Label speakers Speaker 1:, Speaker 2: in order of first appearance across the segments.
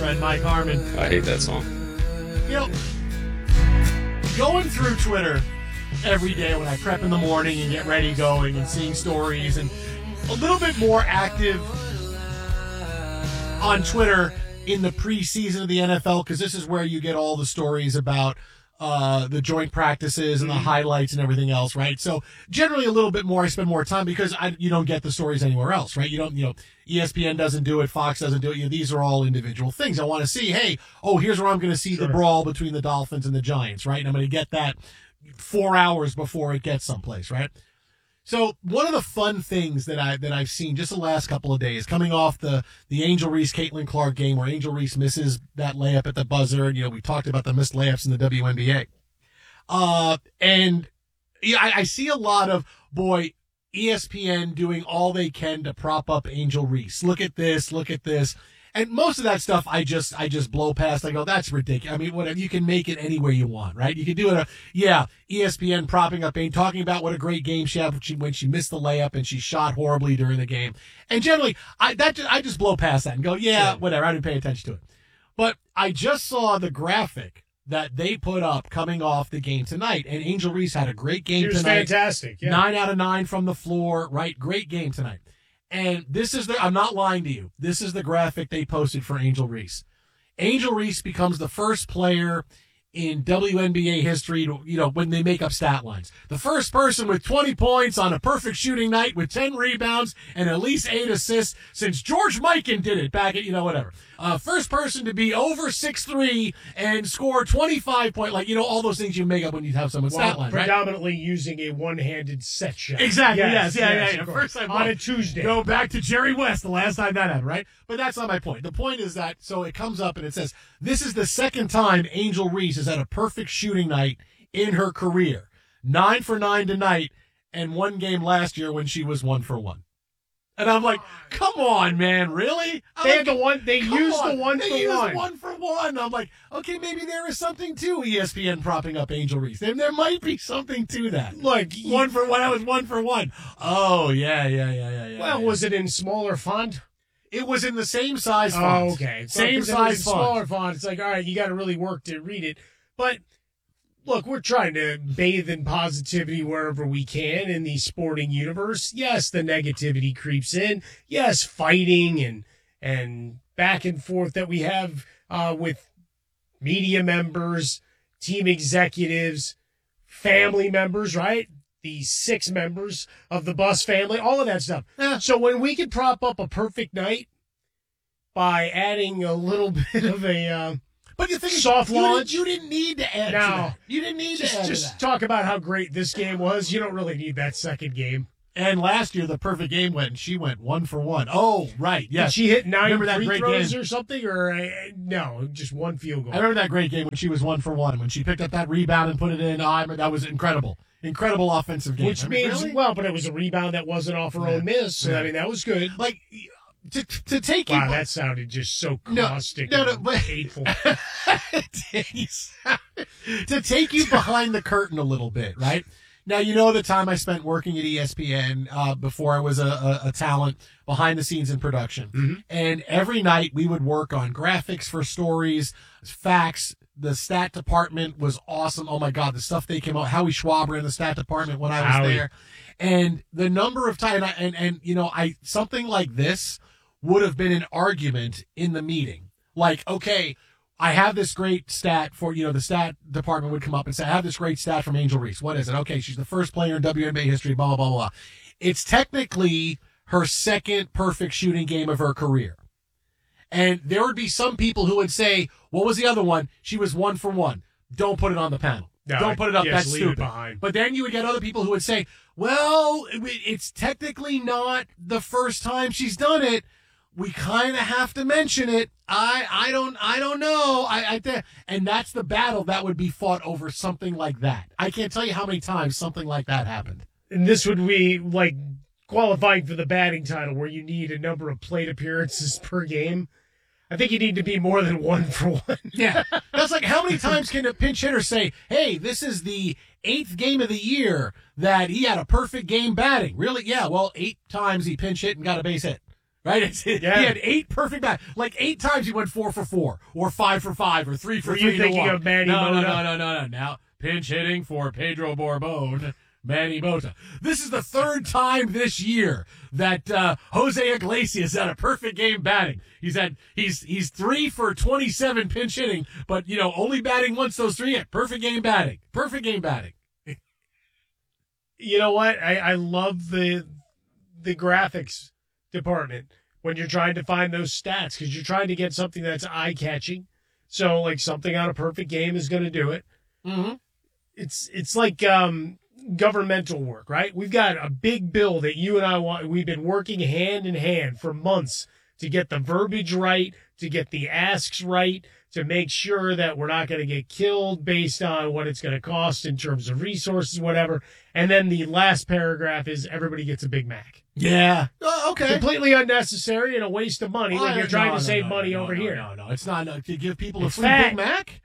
Speaker 1: friend Mike Harmon.
Speaker 2: I hate that song.
Speaker 1: You know, going through Twitter every day when I prep in the morning and get ready going and seeing stories and a little bit more active on Twitter in the preseason of the NFL, because this is where you get all the stories about the joint practices and the highlights and everything else, right? So generally a little bit more, I spend more time because you don't get the stories anywhere else, right? ESPN doesn't do it, Fox doesn't do it. These are all individual things. I want to see, here's where I'm going to see the brawl between the Dolphins and the Giants, right? And I'm going to get that 4 hours before it gets someplace, right? So one of the fun things that I've seen just the last couple of days, coming off the Angel Reese Caitlin Clark game where Angel Reese misses that layup at the buzzer, and we talked about the missed layups in the WNBA, and I see a lot of ESPN doing all they can to prop up Angel Reese. Look at this. And most of that stuff I just blow past. I go, that's ridiculous. I mean, whatever. You can make it any way you want, right? You can do it. ESPN propping up talking about what a great game she had when she missed the layup and she shot horribly during the game. And generally, I just blow past that and go, whatever. I didn't pay attention to it. But I just saw the graphic that they put up coming off the game tonight, and Angel Reese had a great game tonight. She was
Speaker 3: fantastic. Yeah.
Speaker 1: 9 out of 9 from the floor, right? Great game tonight. And I'm not lying to you. This is the graphic they posted for Angel Reese. Angel Reese becomes the first player in WNBA history to, when they make up stat lines. The first person with 20 points on a perfect shooting night with 10 rebounds and at least 8 assists since George Mikan did it back at, whatever. First person to be over 6'3" and score 25 points, all those things you make up when you have someone's stat line, right?
Speaker 3: Predominantly using a one-handed set shot.
Speaker 1: Exactly, yes. First time
Speaker 3: on a Tuesday.
Speaker 1: Go back to Jerry West, the last time that happened, right? But that's not my point. The point is that, so it comes up and it says, this is the second time Angel Reese has had a perfect shooting night in her career. 9 for 9 tonight, and one game last year when she was 1 for 1. And I'm like, come on, man, really?
Speaker 3: They used the 1
Speaker 1: They
Speaker 3: for
Speaker 1: used
Speaker 3: 1.
Speaker 1: 1 for 1. I'm like, okay, maybe there is something to ESPN propping up Angel Reese. There might be something to that.
Speaker 3: Look,
Speaker 1: 1 for 1. I was 1 for 1. Oh, yeah.
Speaker 3: Well, was it in smaller font?
Speaker 1: It was in the same size font.
Speaker 3: Oh, okay.
Speaker 1: Same size font.
Speaker 3: Smaller font. It's like, all right, you got to really work to read it. But look, we're trying to bathe in positivity wherever we can in the sporting universe. Yes, the negativity creeps in. Yes, fighting and back and forth that we have with media members, team executives, family members, right? The 6 members of the Bus family, all of that stuff.
Speaker 1: Yeah.
Speaker 3: So when we can prop up a perfect night by adding a little bit of a
Speaker 1: but you think
Speaker 3: soft launch,
Speaker 1: you didn't need to add to that. You didn't need to add to
Speaker 3: just
Speaker 1: that.
Speaker 3: talk about how great this game was. You don't really need that second game.
Speaker 1: And last year, the perfect game went. She went 1 for 1. Oh, right. Yes.
Speaker 3: Did she hit 9
Speaker 1: that
Speaker 3: free
Speaker 1: great
Speaker 3: throws
Speaker 1: game?
Speaker 3: Or something? Or no, just 1 field goal.
Speaker 1: I remember that great game when she was 1 for 1. When she picked up that rebound and put it in. That was incredible. Incredible offensive game.
Speaker 3: Which means,
Speaker 1: really?
Speaker 3: Well, but it was a rebound that wasn't off her own miss. So, I mean, that was good.
Speaker 1: Like, to take you...
Speaker 3: Wow, that sounded just so caustic
Speaker 1: but
Speaker 3: hateful.
Speaker 1: To take you behind the curtain a little bit, right? Now, the time I spent working at ESPN before I was a talent behind the scenes in production.
Speaker 3: Mm-hmm.
Speaker 1: And every night we would work on graphics for stories, facts. The stat department was awesome. Oh, my God, the stuff they came out. Howie Schwaber in the stat department when I was there. And the number of times, something like this would have been an argument in the meeting. Like, okay, I have this great stat for, the stat department would come up and say, I have this great stat from Angel Reese. What is it? Okay, she's the first player in WNBA history, blah, blah, blah, blah. It's technically her second perfect shooting game of her career. And there would be some people who would say, what was the other one? She was 1 for 1. Don't put it on the panel.
Speaker 3: No,
Speaker 1: don't put it up. That's stupid.
Speaker 3: Behind.
Speaker 1: But then you would get other people who would say, well, it's technically not the first time she's done it. We kind of have to mention it. I don't know. And that's the battle that would be fought over something like that. I can't tell you how many times something like that happened.
Speaker 3: And this would be like qualifying for the batting title where you need a number of plate appearances per game. I think you need to be more than 1 for 1.
Speaker 1: Yeah. That's like, how many times can a pinch hitter say, hey, this is the 8th game of the year that he had a perfect game batting? Really? Yeah, well, 8 times he pinch hit and got a base hit. Right? He had 8 perfect bats. Like 8 times he went 4 for 4, or 5 for 5, or 3 for
Speaker 3: Were
Speaker 1: 3.
Speaker 3: you thinking of Manny Mota?
Speaker 1: No. Now, pinch hitting for Pedro Borbon, Manny Mota. This is the 3rd time this year that Jose Iglesias had a perfect game batting. He's 3 for 27 pinch hitting, but only batting once those 3. Perfect game batting. Perfect game batting.
Speaker 3: You know what? I love the graphics department when you're trying to find those stats, because you're trying to get something that's eye-catching. So, like, something on a perfect game is going to do it.
Speaker 1: Mm-hmm.
Speaker 3: It's like governmental work, right? We've got a big bill that you and I want. We've been working hand in hand for months to get the verbiage right, to get the asks right, to make sure that we're not going to get killed based on what it's going to cost in terms of resources, whatever. And then the last paragraph is everybody gets a Big Mac.
Speaker 1: Yeah. Okay.
Speaker 3: Completely unnecessary and a waste of money when you're trying to save money over here.
Speaker 1: No. It's not to give people a free
Speaker 3: fat.
Speaker 1: Big Mac.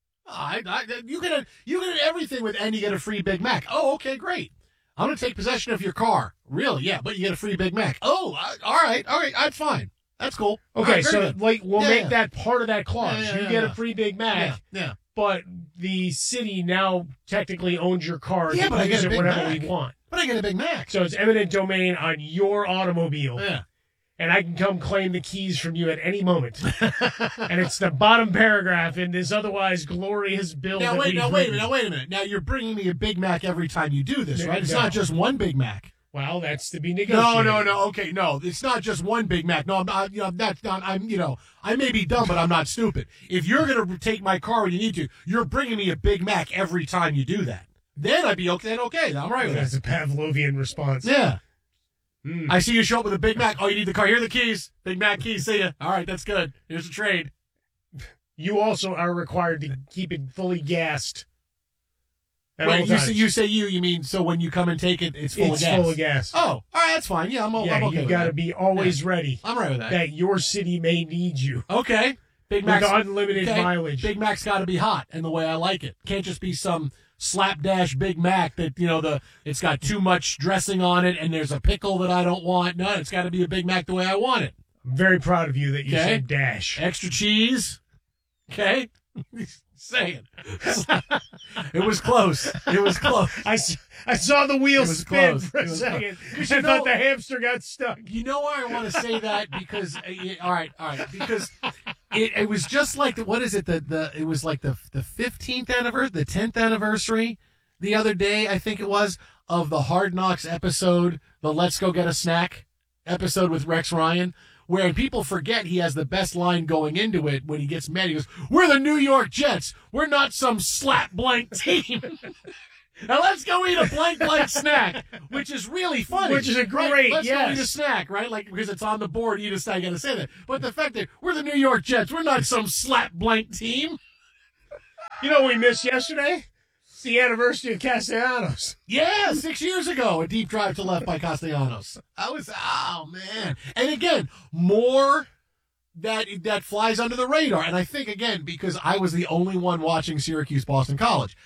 Speaker 1: You get everything with, and you get a free Big Mac. Oh, okay, great. I'm going to take possession of your car. Really? Yeah, but you get a free Big Mac. Oh, all right. That's fine. That's cool.
Speaker 3: Okay,
Speaker 1: right,
Speaker 3: so
Speaker 1: good.
Speaker 3: we'll make that part of that clause. You get
Speaker 1: yeah.
Speaker 3: a free Big Mac.
Speaker 1: Yeah.
Speaker 3: But the city now technically owns your car.
Speaker 1: Yeah, but I get a Big
Speaker 3: whatever
Speaker 1: Mac.
Speaker 3: we want.
Speaker 1: But I get a Big Mac.
Speaker 3: So it's eminent domain on your automobile.
Speaker 1: Yeah.
Speaker 3: And I can come claim the keys from you at any moment. And it's the bottom paragraph in this otherwise glorious bill.
Speaker 1: Now wait a minute. Now you're bringing me a Big Mac every time you do this, right? It's not just one Big Mac.
Speaker 3: Well, that's to be negotiated.
Speaker 1: No. Okay, no, it's not just one Big Mac. No, that's not. I may be dumb, but I'm not stupid. If you're gonna take my car when you need to, you're bringing me a Big Mac every time you do that. Then I'd be okay. Okay, I'm right with that.
Speaker 3: That's a Pavlovian response.
Speaker 1: Yeah. I see you show up with a Big Mac. Oh, you need the car. Here are the keys. Big Mac keys. See ya. All right, that's good. Here's a trade.
Speaker 3: You also are required to keep it fully gassed.
Speaker 1: Wait, you mean so when you come and take it, it's full of gas?
Speaker 3: It's full of gas.
Speaker 1: Oh, all right, that's fine. Yeah, I'm okay
Speaker 3: you
Speaker 1: with
Speaker 3: got to
Speaker 1: that.
Speaker 3: be always ready.
Speaker 1: I'm right with that.
Speaker 3: That your city may need you.
Speaker 1: Okay. Big
Speaker 3: With
Speaker 1: Mac's
Speaker 3: unlimited mileage.
Speaker 1: Big Mac's got to be hot and the way I like it. Can't just be some slapdash Big Mac that it's got too much dressing on it and there's a pickle that I don't want. No, it's got to be a Big Mac the way I want it.
Speaker 3: I'm very proud of you that you said dash.
Speaker 1: Extra cheese. Okay. Saying it was close. It was close.
Speaker 3: I saw the wheel spin for a second. I thought the hamster got stuck.
Speaker 1: You know why I want to say that? Because all right, because it was just like what is it? It was like the 15th anniversary, the 10th anniversary the other day, I think it was, of the Hard Knocks episode, the Let's Go Get a Snack episode with Rex Ryan. Where people forget he has the best line going into it when he gets mad. He goes, "We're the New York Jets. We're not some slap blank team." Now let's go eat a blank snack, which is really funny.
Speaker 3: Which is a great,
Speaker 1: right? Let's go eat a snack, right? Like, because it's on the board, eat a snack, I gotta say that. But the fact that we're the New York Jets, we're not some slap blank team.
Speaker 3: You know what we missed yesterday? It's the anniversary of Castellanos.
Speaker 1: Yeah, 6 years ago, a deep drive to left by Castellanos. Oh man. And again, more that flies under the radar. And I think, again, because I was the only one watching Syracuse-Boston College,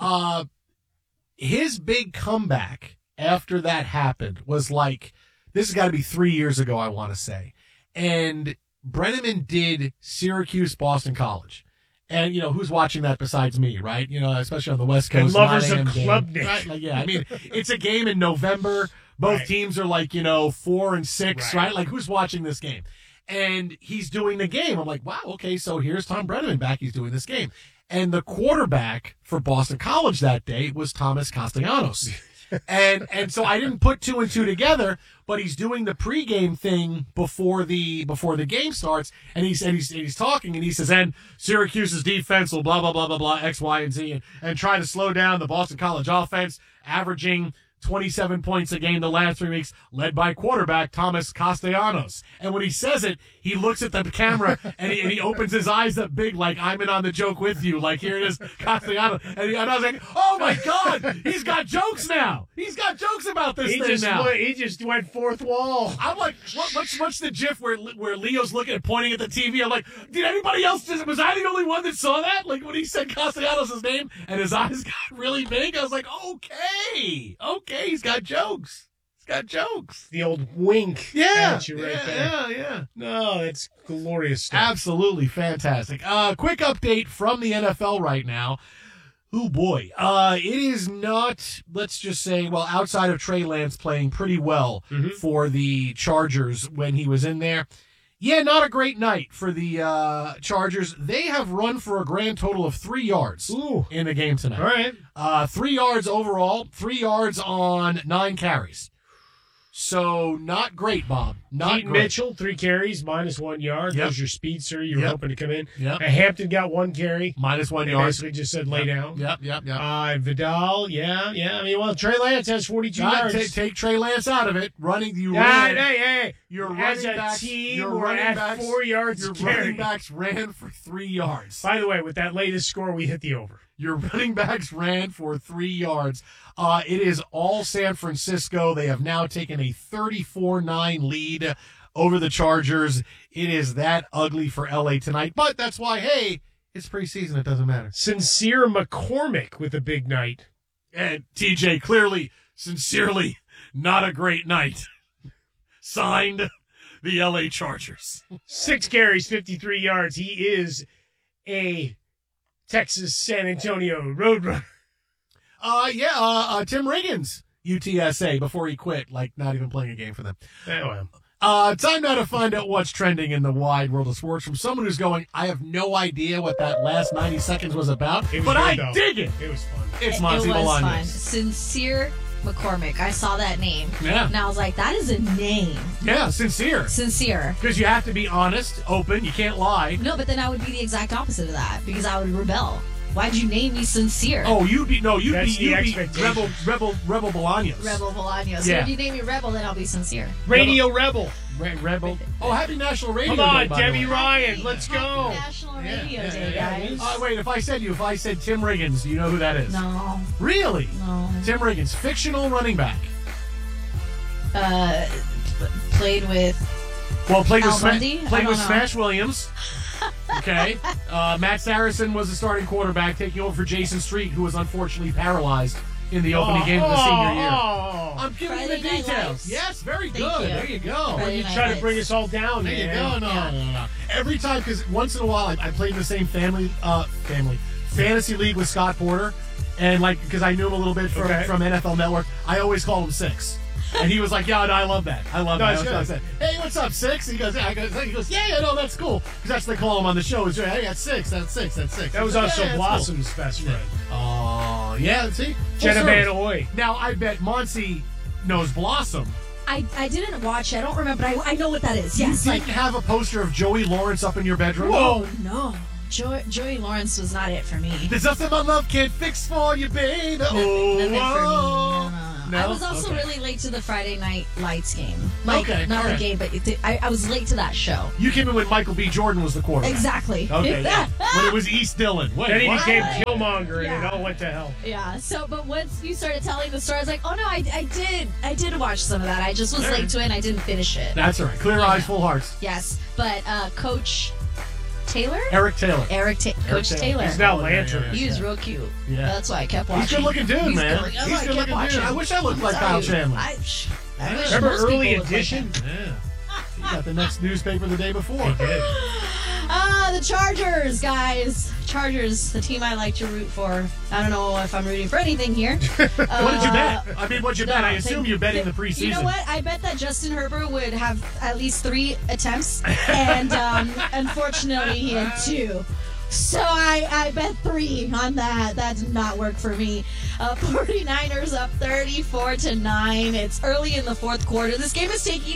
Speaker 1: his big comeback after that happened was like, this has got to be 3 years ago, I want to say. And Brenneman did Syracuse-Boston College. And, who's watching that besides me, right? Especially on the West Coast.
Speaker 3: And lovers of
Speaker 1: Nottingham
Speaker 3: Klubnik.
Speaker 1: game, right? Like, yeah, I mean, it's a game in November. Both teams are like, 4 and 6, right? Like, who's watching this game? And he's doing the game. I'm like, wow, okay, so here's Tom Brenneman back. He's doing this game. And the quarterback for Boston College that day was Thomas Castellanos. And so I didn't put 2 and 2 together, but he's doing the pregame thing before the game starts, and he's talking, and he says, and Syracuse's defense will blah blah blah blah blah X, Y, and Z, and try to slow down the Boston College offense, averaging 27 points a game the last 3 weeks, led by quarterback Thomas Castellanos. And when he says it, he looks at the camera and he opens his eyes up big, like, I'm in on the joke with you. Like, here it is, Castellanos. And I was like, oh my God, he's got jokes now. He's got jokes about this thing now.
Speaker 3: He just went fourth wall.
Speaker 1: I'm like, what's the gif where Leo's looking and pointing at the TV? I'm like, did anybody else, was I the only one that saw that? Like, when he said Castellanos' name and his eyes got really big, I was like, okay, he's got jokes. It's got jokes.
Speaker 3: The old wink
Speaker 1: Yeah.
Speaker 3: at you right there.
Speaker 1: Yeah.
Speaker 3: No, that's glorious stuff.
Speaker 1: Absolutely fantastic. Quick update from the NFL right now. Oh, boy. It is not, let's just say, well, outside of Trey Lance playing pretty well for the Chargers when he was in there. Yeah, not a great night for the Chargers. They have run for a grand total of 3 yards in the game tonight.
Speaker 3: All right.
Speaker 1: 3 yards overall, 3 yards on 9 carries. So, not great, Bob. Not
Speaker 3: Keaton
Speaker 1: great.
Speaker 3: Mitchell, 3 carries, -1 yard.
Speaker 1: Yep.
Speaker 3: There's your speedster. You were hoping to come in.
Speaker 1: Yep.
Speaker 3: Hampton got 1 carry.
Speaker 1: -1
Speaker 3: They
Speaker 1: yard.
Speaker 3: basically just said lay down.
Speaker 1: Yep.
Speaker 3: Vidal, yeah. I mean, well, Trey Lance has 42 yards.
Speaker 1: Take Trey Lance out of it. Running,
Speaker 3: Hey.
Speaker 1: Your
Speaker 3: As
Speaker 1: running
Speaker 3: a
Speaker 1: backs,
Speaker 3: team,
Speaker 1: your
Speaker 3: we're
Speaker 1: running
Speaker 3: at
Speaker 1: backs,
Speaker 3: 4 yards
Speaker 1: your
Speaker 3: carry.
Speaker 1: running backs ran for 3 yards.
Speaker 3: By the way, with that latest score, we hit the over.
Speaker 1: Your running backs ran for 3 yards. It is all San Francisco. They have now taken a 34-9 lead over the Chargers. It is that ugly for LA tonight. But that's why, hey, it's preseason. It doesn't matter.
Speaker 3: Sincere McCormick with a big night.
Speaker 1: And TJ, clearly, sincerely, not a great night. Signed, the LA Chargers.
Speaker 3: 6 carries, 53 yards. He is a Texas San Antonio Roadrunner.
Speaker 1: Tim Riggins, UTSA, before he quit, like not even playing a game for them.
Speaker 3: Oh, well.
Speaker 1: Time now to find out what's trending in the wide world of sports from someone who's going, I have no idea what that last 90 seconds was about,
Speaker 3: It was
Speaker 1: but
Speaker 3: good,
Speaker 1: I
Speaker 3: though.
Speaker 1: dig it.
Speaker 3: It was fun.
Speaker 1: It's
Speaker 2: It
Speaker 1: Monty
Speaker 2: was fun.
Speaker 1: Bolaños.
Speaker 2: Sincere McCormick. I saw that name.
Speaker 1: Yeah.
Speaker 2: And I was like, that is a name.
Speaker 1: Yeah, sincere.
Speaker 2: Sincere.
Speaker 1: Because you have to be honest, open, you can't lie.
Speaker 2: No, but then I would be the exact opposite of that because I would rebel. Why'd you name me Sincere?
Speaker 1: Oh, you'd be
Speaker 3: That's the
Speaker 1: Rebel
Speaker 3: expectation.
Speaker 1: Bolaños.
Speaker 2: Rebel Bolaños. So
Speaker 1: Yeah.
Speaker 2: if you name me Rebel, then I'll be Sincere.
Speaker 3: Radio Rebel.
Speaker 1: Rebel. Oh, happy National Radio
Speaker 3: Come on,
Speaker 1: Day, by the
Speaker 3: Debbie
Speaker 1: way.
Speaker 3: Ryan. Let's go.
Speaker 2: Happy National Radio
Speaker 1: Yeah,
Speaker 2: Day,
Speaker 3: yeah.
Speaker 2: guys.
Speaker 1: Wait, if I said Tim Riggins, do you know who that is?
Speaker 2: No.
Speaker 1: Really?
Speaker 2: No.
Speaker 1: Tim Riggins, fictional running back.
Speaker 2: Played with
Speaker 1: Well, played with
Speaker 2: Al Bundy? I
Speaker 1: played
Speaker 2: don't
Speaker 1: with
Speaker 2: know.
Speaker 1: Smash Williams. Okay. Matt Saracen was the starting quarterback, taking over for Jason Street, who was unfortunately paralyzed in the opening game of the senior year. I'm giving you the
Speaker 2: Friday Night
Speaker 1: details.
Speaker 2: Lights.
Speaker 1: Yes, very
Speaker 2: Thank
Speaker 1: good.
Speaker 2: you.
Speaker 1: There you go.
Speaker 2: Friday
Speaker 3: You
Speaker 2: Night
Speaker 3: try to
Speaker 2: Lights.
Speaker 3: bring us all down,
Speaker 1: There you
Speaker 3: man.
Speaker 1: go.
Speaker 2: Yeah.
Speaker 1: No. Every time, because once in a while I played in the same fantasy league with Scott Porter, and because I knew him a little bit from NFL Network, I always called him Six. And he was like, yeah, no, I love that. I love that.
Speaker 3: it's
Speaker 1: I said, hey, what's up, Six? He goes, yeah, no, that's cool. Because that's what they call him on the show. Is, hey, that's Six.
Speaker 3: That was also
Speaker 1: yeah,
Speaker 3: Blossom's best friend.
Speaker 1: Cool. Oh, yeah, see?
Speaker 3: Jenna
Speaker 1: Full
Speaker 3: Van
Speaker 1: service.
Speaker 3: Hoy.
Speaker 1: Now, I bet Monty knows Blossom.
Speaker 2: I didn't watch it. I don't remember, but I know what that is. Yes.
Speaker 1: You didn't have a poster of Joey Lawrence up in your bedroom?
Speaker 3: Whoa.
Speaker 2: No. Joey Lawrence was not it for me.
Speaker 1: There's nothing my love can't fix for you, baby.
Speaker 2: Nothing for me. No.
Speaker 1: No?
Speaker 2: I was also
Speaker 1: Okay.
Speaker 2: really late to the Friday Night Lights game.
Speaker 1: Okay,
Speaker 2: Not
Speaker 1: all
Speaker 2: the
Speaker 1: right.
Speaker 2: game, but I was late to that show.
Speaker 1: You came in when Michael B. Jordan was the quarterback.
Speaker 2: Exactly.
Speaker 1: Okay, yeah. When it was East Dillon. Wait,
Speaker 3: Then he
Speaker 1: what?
Speaker 3: became Killmonger, and
Speaker 2: Yeah.
Speaker 3: it all went to hell.
Speaker 2: Yeah. So, but once you started telling the story, I was like, oh no, I did watch some of that. I just was late to it, and I didn't finish it.
Speaker 1: That's all right. Clear eyes, full hearts.
Speaker 2: Yes, but Coach Taylor,
Speaker 1: Eric Taylor.
Speaker 2: Coach Taylor.
Speaker 3: He's now
Speaker 1: Oh,
Speaker 3: Lantern.
Speaker 2: He was real cute.
Speaker 1: Yeah.
Speaker 2: That's why I kept watching.
Speaker 1: He's a good looking dude, man.
Speaker 2: Good,
Speaker 1: He's a good looking dude. I wish I looked like Kyle Chandler.
Speaker 2: I wish
Speaker 3: Remember
Speaker 2: most
Speaker 3: Early
Speaker 2: people looked like
Speaker 3: Edition?
Speaker 2: him.
Speaker 1: Yeah. He got the next newspaper the day before.
Speaker 2: The Chargers, guys. Chargers, the team I like to root for. I don't know if I'm rooting for anything here.
Speaker 1: What did you bet? I mean, what'd you bet? I assume you're betting the preseason.
Speaker 2: You know what? I bet that Justin Herbert would have at least 3 attempts, and unfortunately he had 2. So I bet 3 on that. That did not work for me. 49ers up 34-9. It's early in the fourth quarter. This game is taking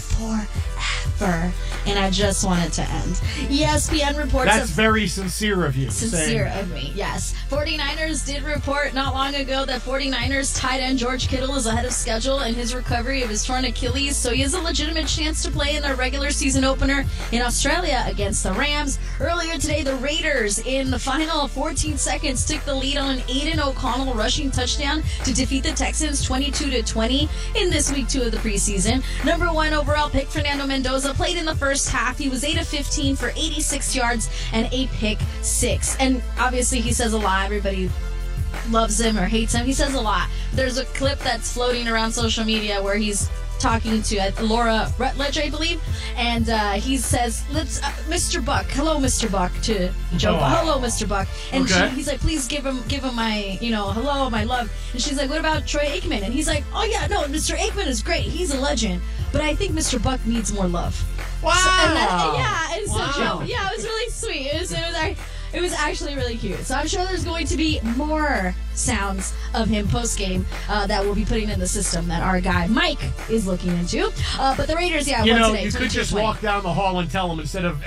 Speaker 2: forever, and I just want it to end. ESPN reports
Speaker 1: That's very sincere of you.
Speaker 2: Sincere
Speaker 1: saying-
Speaker 2: of me, yes. 49ers did report not long ago that 49ers tight end George Kittle is ahead of schedule in his recovery of his torn Achilles, so he has a legitimate chance to play in their regular season opener in Australia against the Rams. Earlier today, the Raiders, in the final 14 seconds, took the lead on an Aiden O'Connell rushing touchdown to defeat the Texans 22-20 in this week 2 of the preseason. Number 1 overall pick Fernando Mendoza played in the first half. He was 8 of 15 for 86 yards and a pick 6. And obviously he says a lot. Everybody loves him or hates him. He says a lot. There's a clip that's floating around social media where he's talking to Laura Rutledge, I believe, and he says, "Let's, Mr. Buck, hello, Mr. Buck," to Joe. Hello, Mr. Buck, and he's like, "Please give him my, hello, my love." And she's like, "What about Troy Aikman?" And he's like, "Oh yeah, no, Mr. Aikman is great. He's a legend, but I think Mr. Buck needs more love."
Speaker 1: Wow.
Speaker 2: So it was really sweet. It was actually really cute. So I'm sure there's going to be more sounds of him post-game that we'll be putting in the system that our guy Mike is looking into. But the Raiders, won today.
Speaker 1: You could just walk down the hall and tell him instead of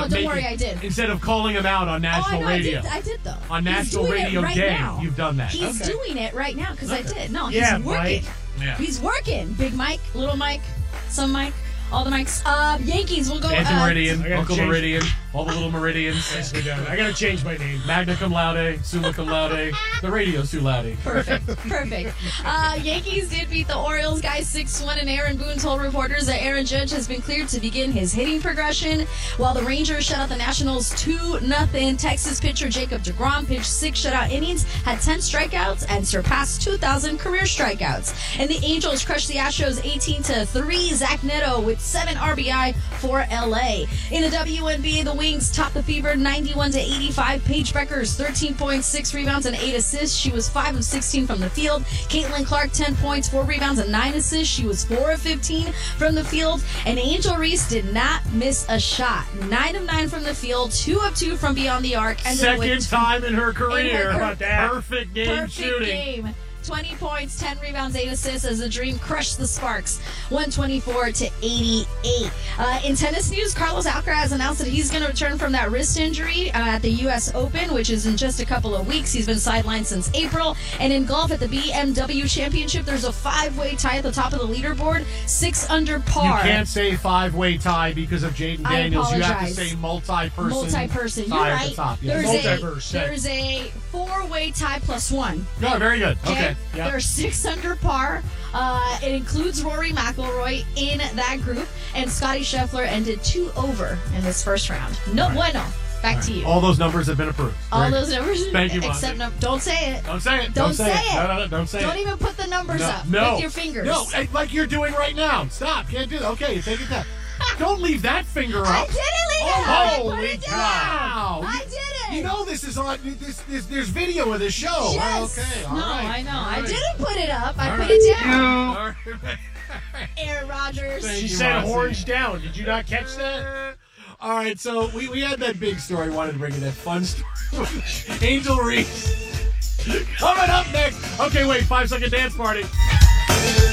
Speaker 1: calling him out on national radio.
Speaker 2: I did though.
Speaker 1: On National Radio Day, you've done that.
Speaker 2: He's doing it right now because I did. No, he's working.
Speaker 3: Mike.
Speaker 1: Yeah.
Speaker 2: He's working. Big Mike, little Mike, some Mike. All the mics. Yankees will go.
Speaker 1: Anti-Meridian, Uncle Meridian, all the little Meridians.
Speaker 3: I gotta change my name.
Speaker 1: Magna cum laude, summa cum laude, the radio su laude.
Speaker 2: Perfect. Yankees did beat the Orioles, guys, 6-1, and Aaron Boone told reporters that Aaron Judge has been cleared to begin his hitting progression, while the Rangers shut out the Nationals 2-0. Texas pitcher Jacob deGrom pitched 6 shutout innings, had 10 strikeouts, and surpassed 2,000 career strikeouts. And the Angels crushed the Astros 18-3. Zach Neto with 7 RBI for LA. In the WNBA, the Wings topped the Fever 91-85. Paige Beckers 13.6 rebounds and 8 assists. She was 5 of 16 from the field. Caitlin Clark 10 points, 4 rebounds and 9 assists. She was 4 of 15 from the field. And Angel Reese did not miss a shot. 9 of 9 from the field, 2 of 2 from beyond the arc.
Speaker 1: Second time in her career.
Speaker 3: How about that?
Speaker 1: Perfect game shooting.
Speaker 2: 20 points, 10 rebounds, 8 assists as the Dream crushed the Sparks 124-88. In tennis news, Carlos Alcaraz announced that he's going to return from that wrist injury at the U.S. Open, which is in just a couple of weeks. He's been sidelined since April. And in golf at the BMW Championship, there's a 5-way tie at the top of the leaderboard, 6 under par.
Speaker 1: You can't say 5-way tie because of Jaden Daniels. You have to say
Speaker 2: multi-person. You're
Speaker 1: tie
Speaker 2: right.
Speaker 1: at the top.
Speaker 2: There's
Speaker 3: Multiverse.
Speaker 2: a 4-way tie plus 1.
Speaker 1: No, very good. Okay. Yep.
Speaker 2: They're 6 under par. It includes Rory McIlroy in that group, and Scotty Scheffler ended 2 over in this first round. No bueno. Back to you.
Speaker 1: All those numbers have been approved.
Speaker 2: All those numbers.
Speaker 1: Thank you,
Speaker 2: except don't say it.
Speaker 1: Don't say it.
Speaker 2: Don't say it.
Speaker 1: No, don't say it.
Speaker 2: Don't even put the numbers up with your fingers.
Speaker 1: No, like you're doing right now. Stop. Can't do that. Okay, take it down. Don't leave that finger up.
Speaker 2: I didn't leave it up.
Speaker 1: Holy cow.
Speaker 2: I did it.
Speaker 1: You know this is on. There's video of this show.
Speaker 2: Yes.
Speaker 1: Okay. All right.
Speaker 2: I know.
Speaker 1: All right.
Speaker 2: I didn't put it up. I put it down.
Speaker 1: All right.
Speaker 2: Aaron Rodgers.
Speaker 3: She said horns down. Did you not catch that?
Speaker 1: All right, so we had that big story. Wanted to bring in that fun story. Angel Reese. Coming up next. Okay, wait. 5-second dance party.